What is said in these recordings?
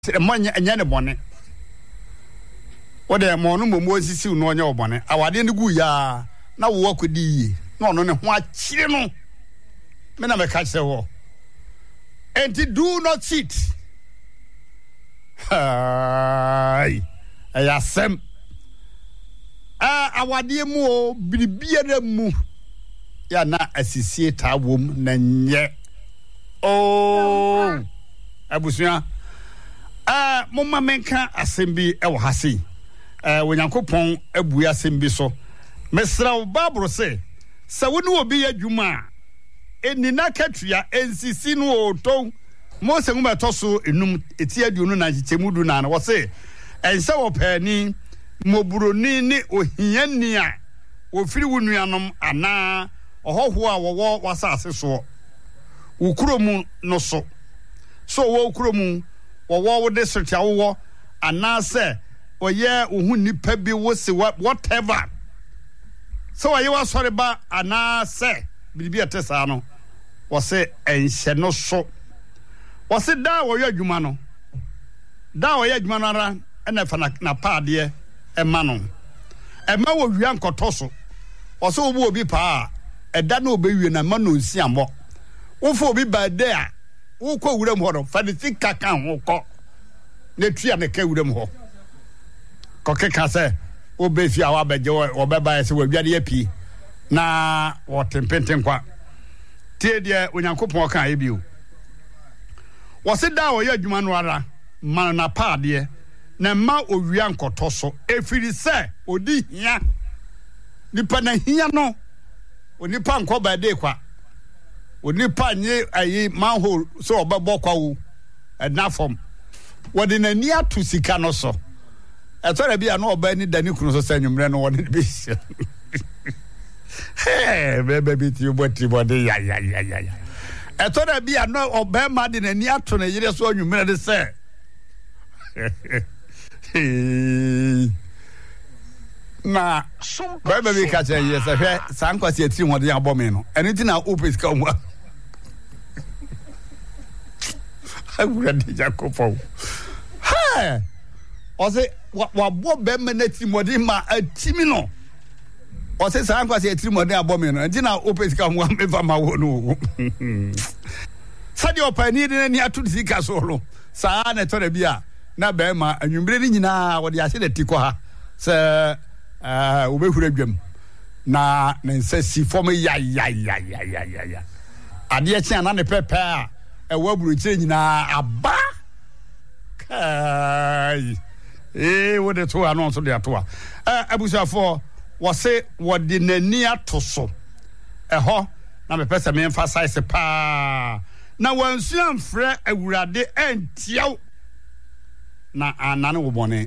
Monya ne bone. Wode mo no mo osisi no onye obone. Awade ne gu ya na wo akodi no no ne ho akire no. Me na me ka se wo. And do not cheat. Ay. Ayasem. Awade mu o bibia mu. Ya na asisi ta wom na nye. Oh. Abusua. Mama menka asembi e wo hase. Wonyankopon abu asembi so. Mesra wo Bible se woni obi adwuma eni na katua ensisi no oton mo se nguma toso enum eti aduonu na chichemudu na wo se ense wo pani moburoni ni ohiani a ofiri wonuanom ana ohoho a wo wasase so ukuromu no so wo ukuromu wo de sotia wo ana se oye ohu nipa bi wo se whatever so ayi wa sori ba ana se bibi atesa no wo se enhye no so wo se da wo yadwuma no ara ena fa na paade e ma no e ma wo wia nkoto so wo se obu obi pa eda na obewie na ma no nsi ambo wo fo obi ba de a wo kɔ wuram ho no fa de sika kan ho kɔ na tua ne ka wuram ho kɔ keka sɛ wo be fi awa beje wo beba se wo wiade api na wo tempenten kwa tie de onyankopɔn kan e bio wo se da wo ya adwuma no ara man na paade na ma owia nkɔtɔ so efiri sɛ odi hia nipa na hia no onipa nkɔ ba de kwa onipa nye ayi manhole so obebo kwa wo na fom wode nani atu sika no so etore bia no oba ni dani kunu so sanwumre no wode bi bebe bi ti boti bode ya etore bia no oba ma de nani atu na yire so anwumre de se na bebe bi ka che yes hwe sankwasi atiri wode ya bo me no enti na opes ka mu agura de Jacopo ha ose wa bo be menati modi ma atimi no ose san kwase atimi modi abomi no nti na opes ka mu ameva ma wo no sadi opani de ni atu sika so lo sa na tore bia na be ma anwumbre ni nyina wo de ase de tiko ha se obehura dwam na nsasi fom ya ade chia na ne pepe a ewa buru kire nyina aba kai wo de to ano so de ato a abusafo wo se wo de nani atoso ho na me pese me emphasize pa na wansu amfre awurade entiaw na anane wo bone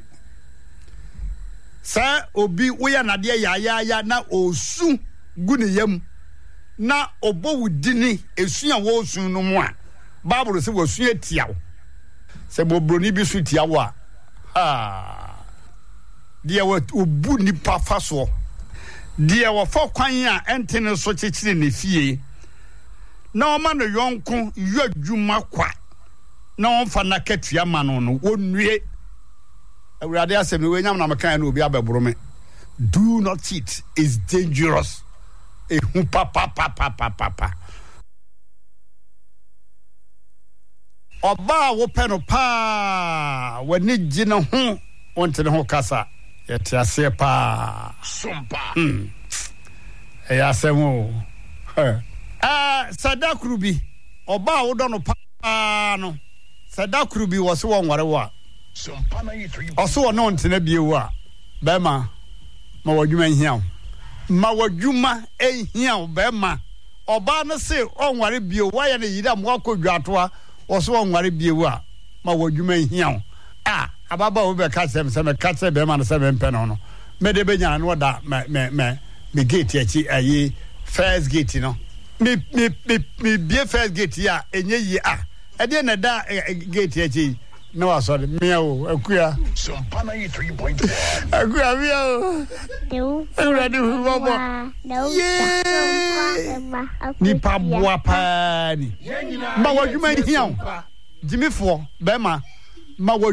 sa obi wo ya nade ya na osu gu ne yam na obo wudini esu a wo osu no mu a Bible se wo su etiawo se bobroni bi su tiawo a de wo obu nipa faso de wo fo kwan a entene so kekire ne fie na o ma no yonko yadwuma kwa na on fa na katua ma no no wonue awurade asem we nyam na mekan na obi abeboro me do not cheat is dangerous ehu papa oba wo peno pa wani gina ho ontene ho kasa yete ase pa sompa ya semo sadakrubi oba wo do no pa no sadakrubi wo se won ware wa sompa na 3 oso no ontene biewu a be ma wadwuma hia ma wadwuma ehia be ma oba no se onware bio wa ya ne yida mo akodwatoa oso onware biewu a ma wadwuma hia ababa wo be ka sem ka se be ma no se be mpe no me de be nya no da me gate achi ayi first gate no me be first gate ya enye yi e de na da gate achi no asori miao akua sompana 3.1 akua miao ready bobo ni pabua pa ni ba wadwuma hiao jimifo be ma ma